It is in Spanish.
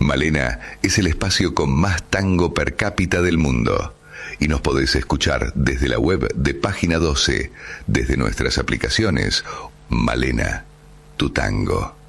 Malena es el espacio con más tango per cápita del mundo. Y nos podés escuchar desde la web de Página 12, desde nuestras aplicaciones. Malena, tu tango.